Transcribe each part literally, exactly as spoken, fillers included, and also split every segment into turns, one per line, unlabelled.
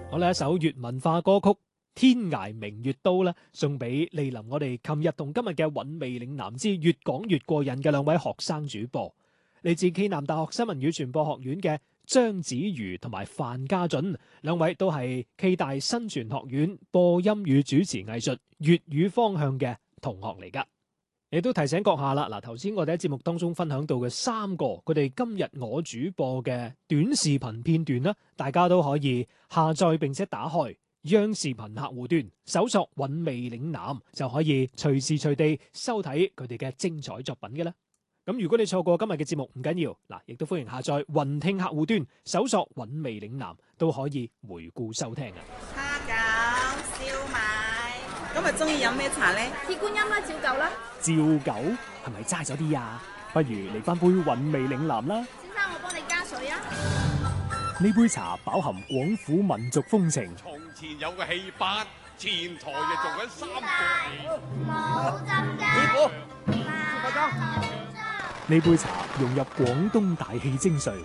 我呢一首粵文化歌曲《天涯明月刀》啦，送俾蒞臨我哋琴日同今日嘅韻味嶺南之越講越過癮嘅兩位學生主播，嚟自暨南大學新聞與傳播學院嘅張子瑜同埋范家俊，兩位都係暨大新傳學院播音與主持藝術粵語方向嘅同學嚟噶。亦都提醒閣下啦，嗱，頭先我哋喺節目當中分享到嘅三個佢哋今日我主播嘅短視頻片段啦，大家都可以下載並且打開央視頻客戶端，搜索韻味嶺南就可以隨時隨地收睇佢哋嘅精彩作品嘅啦。咁如果你錯過今日嘅節目唔緊要，嗱，亦都歡迎下載雲聽客戶端，搜索韻味嶺南都可以回顧收聽嘅。
蝦餃、燒賣，今日中意飲咩茶咧？
鐵觀音啦，照舊啦。
照舊係咪齋咗啲啊？不如嚟翻杯韻味嶺南啦。
先生，我幫你加水啊。
呢杯茶飽含廣府民族風情。
從前有個戲班，前台就做緊三個
冇浸㗎。
師傅，快裝。
呢杯茶融入廣東大氣精髓。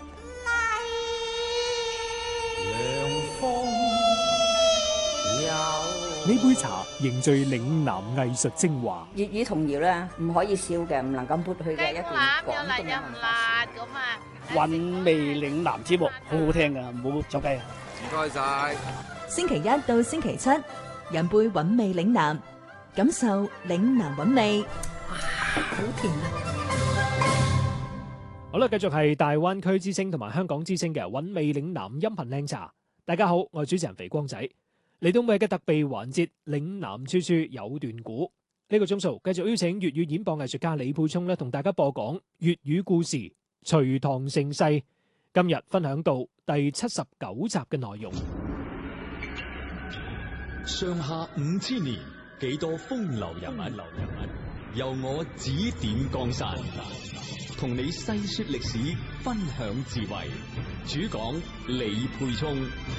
呢杯茶凝聚嶺南藝術精華。
粵語童謠咧，唔可以少嘅，唔能夠抹去嘅一段廣東嘅文化。
咁啊！
韻味嶺南節目好好聽噶，唔好走雞啊！
唔該晒。
星期一到星期七，飲杯韻味嶺南，感受嶺南韻味。哇，好甜啊！
好啦，繼續係大灣區之聲同埋香港之聲嘅韻味嶺南音頻靚茶。大家好，我係主持人肥光仔。嚟到每日嘅特備環節，嶺南處處有段古。呢、這個鐘數繼續邀請粵語演播藝術家李沛聰咧，同大家播講粵語故事《隋唐盛世》。今日分享到第七十九集嘅內容。
上下五千年，幾多風流人物，流人物由我指點江山，同你細說歷史，分享智慧。主講李沛聰。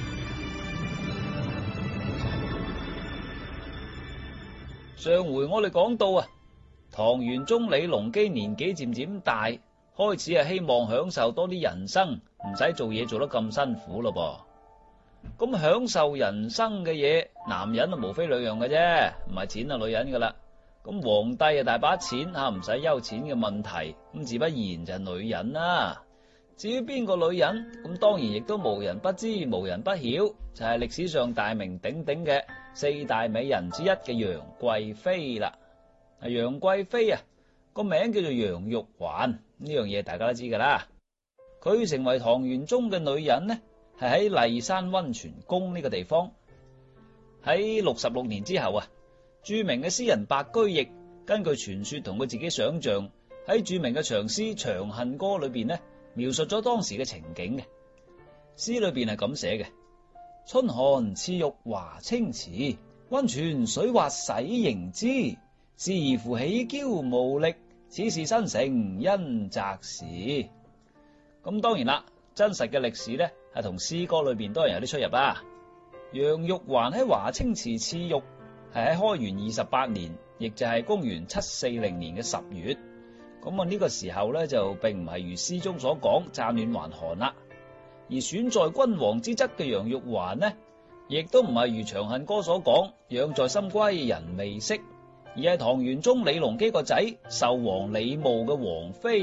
上回我哋講到啊，唐玄宗李隆基年紀漸漸大，開始係希望享受多啲人生，唔使做嘢做得咁辛苦咯噃。咁享受人生嘅嘢，男人啊無非兩樣嘅啫，唔係錢啊女人噶啦。咁皇帝啊大把錢吓，唔使憂錢嘅問題，咁自不然就係女人啦。至於邊個女人，咁當然亦都無人不知無人不曉，就係歷史上大名鼎鼎嘅四大美人之一嘅楊貴妃啦。啊，楊貴妃啊個名叫做楊玉環，呢樣嘢大家都知噶啦。佢成為唐玄宗嘅女人呢，係喺驪山溫泉宮呢個地方。喺六十六年之後啊，著名嘅詩人白居易根據傳說同佢自己想象，喺著名嘅長詩《長恨歌》裏邊呢，描述咗當時嘅情景嘅。詩裏邊係咁寫嘅：春寒賜浴華清池，溫泉水滑洗凝脂。是而扶起嬌無力，此事新成因擇時。咁當然啦，真實嘅歷史呢係同詩歌裏邊當然有啲出入啦。楊玉環喺華清池賜浴係喺開元二十八年，亦就係公元七四零年嘅十月。咁啊呢個時候咧就並唔係如詩中所講乍暖還寒啦，而選在君王之側嘅楊玉環呢，亦都唔係如長恨歌所講養在深閨人未識，而係唐玄宗李隆基個仔壽王李瑁嘅王妃。